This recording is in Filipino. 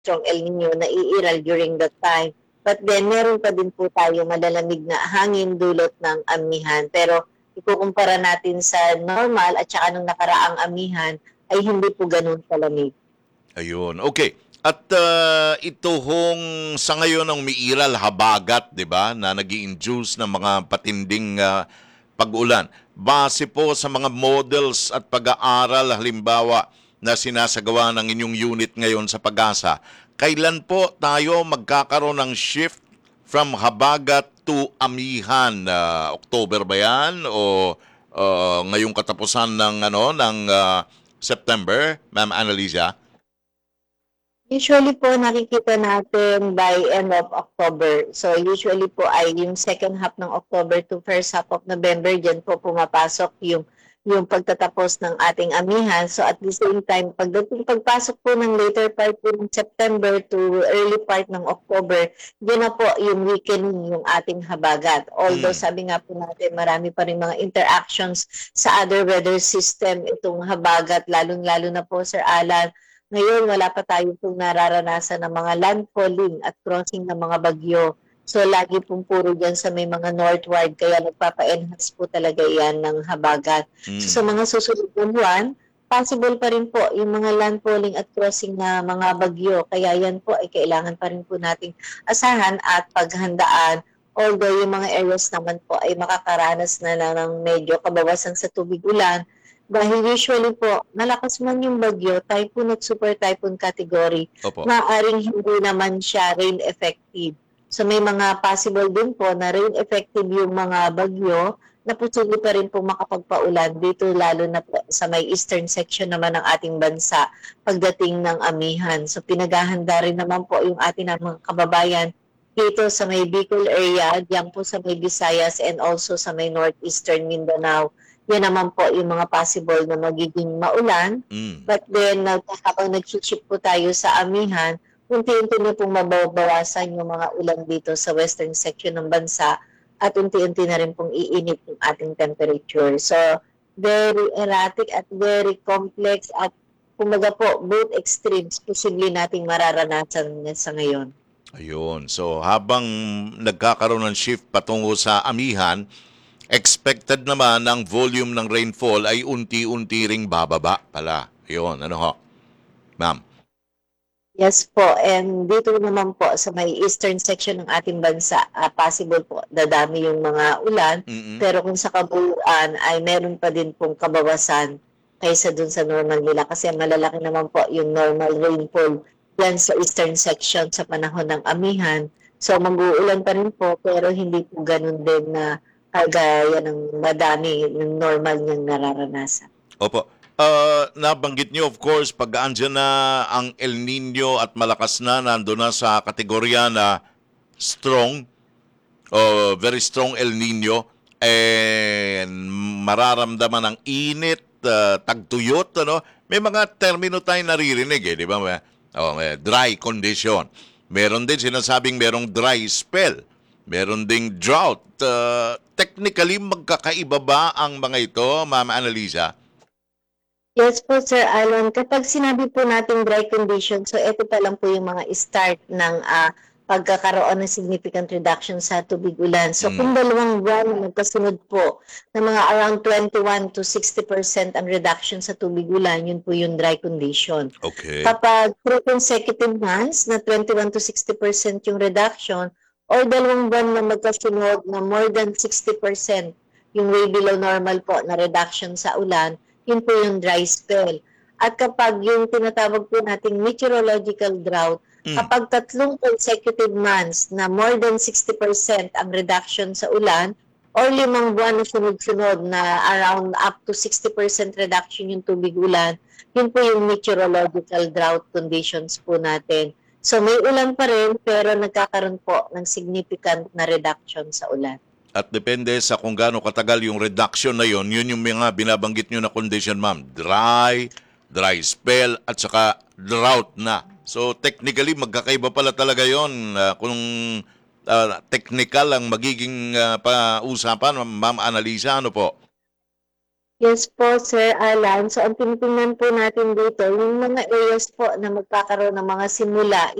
strong El Nino na iiral during that time. But then, meron pa din po tayo malalamig na hangin dulot ng amihan. Pero ikukumpara natin sa normal at saka nung nakaraang amihan, ay hindi po ganun kalamig. Ayun, okay. At ito hong sa ngayon ang umiiral habagat, 'di ba, na nag-i-induce ng mga patinding pag-ulan. Base po sa mga models at pag-aaral halimbawa na sinasagawa ng inyong unit ngayon sa Pag-asa, kailan po tayo magkakaroon ng shift from habagat to amihan? October ba 'yan o ngayong katapusan ng September, Ma'am Annalisa? Usually po nakikita natin by end of October. So usually po ay yung second half ng October to first half of November, dyan po pumapasok yung pagtatapos ng ating amihan. So at the same time, pagpasok po ng later part po ng September to early part ng October, dyan na po yung weakening yung ating habagat. Although Mm. sabi nga po natin, marami pa rin mga interactions sa other weather system itong habagat, lalong-lalo na po Sir Alan. Ngayon, wala pa tayo pong nararanasan ng mga landfalling at crossing ng mga bagyo. So, lagi pong puro dyan sa may mga northward, kaya nagpapa-enhance po talaga yan ng habagat. So, sa Mm. mga susunod na buwan, possible pa rin po yung mga landfalling at crossing na mga bagyo. Kaya yan po ay kailangan pa rin po nating asahan at paghandaan. Although yung mga areas naman po ay makakaranas na ng medyo kabawasan sa tubig ulan, dahil usually po, malakas man yung bagyo, typhoon at super typhoon category, Opo. maaaring hindi naman siya rain effective. So may mga possible din po na rain effective yung mga bagyo na posible pa rin po makapagpaulan dito lalo na po sa may eastern section naman ng ating bansa pagdating ng amihan. So pinaghahanda rin naman po yung ating mga kababayan dito sa may Bicol area, diyan po sa may Visayas and also sa may northeastern Mindanao. Yan naman po yung mga possible na magiging maulan. Mm. But then, habang nag-ship po tayo sa amihan, unti-unti na pong mababawasan yung mga ulan dito sa western section ng bansa at unti-unti na rin pong iinit yung ating temperature. So, very erratic at very complex at kumbaga po, both extremes posible nating mararanasan sa ngayon. Ayun. So habang nagkakaroon ng shift patungo sa amihan, expected naman ang volume ng rainfall ay unti-unti ring bababa pala. Ayun, ano ho, ma'am? Yes po, and dito naman po sa may eastern section ng ating bansa, possible po dadami yung mga ulan, Mm. pero kung sa kabuuan ay meron pa din pong kabawasan kaysa dun sa normal nila kasi malalaki naman po yung normal rainfall yan sa eastern section sa panahon ng amihan. So mag-uulan pa rin po pero hindi po ganun din na kagaya ng madami ng normal niyang nararanasan. Opo. Nabanggit niyo of course pag andyan na ang El Nino at malakas na nando na sa kategorya na strong o very strong El Nino, mararamdaman ang init, tagtuyot, ano? May mga termino tayong naririnig di ba? Dry condition. Meron din sinasabing merong dry spell. Meron ding drought. Technically, magkakaiba ba ang mga ito, Ma'am Annalisa? Yes po, Sir Alan. Kapag sinabi po nating dry condition, so ito pa lang po yung mga start ng pagkakaroon ng significant reduction sa tubig ulan. So Mm. kung dalawang buwan na magkasunod po na mga around 21 to 60% ang reduction sa tubig ulan, yun po yung dry condition. Okay. Kapag 3 consecutive months na 21 to 60% yung reduction, or dalawang buwan na magkasunod na more than 60% yung way below normal po na reduction sa ulan, yun po yung dry spell. At kapag yung tinatawag po nating meteorological drought, Mm. kapag 3 consecutive months na more than 60% ang reduction sa ulan, or 5 buwan na sunod-sunod na around up to 60% reduction yung tubig ulan, yun po yung meteorological drought conditions po natin. So may ulan pa rin pero nagkakaroon po ng significant na reduction sa ulan. At depende sa kung gaano katagal yung reduction na yon, yun yung mga binabanggit nyo na condition, ma'am. Dry, dry spell, at saka drought na. So technically, magkakaiba pala talaga yon. Kung technical ang magiging pausapan, ma'am Annalisa, ano po? Yes po, Sir Alan. So, ang tinitingnan po natin dito, yung mga areas po na magkakaroon ng mga simula